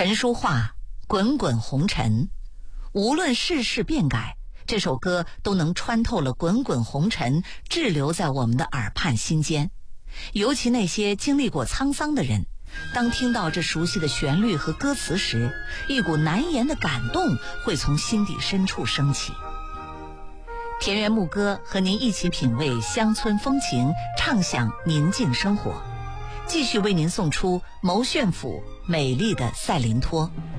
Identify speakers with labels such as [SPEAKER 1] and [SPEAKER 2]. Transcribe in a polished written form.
[SPEAKER 1] 陈淑桦滚滚红尘，无论世事变改，这首歌都能穿透了滚滚红尘，滞留在我们的耳畔心间。尤其那些经历过沧桑的人，当听到这熟悉的旋律和歌词时，一股难言的感动会从心底深处升起。田园牧歌和您一起品味乡村风情，畅享宁静生活。继续为您送出牟炫甫美丽的赛琳托。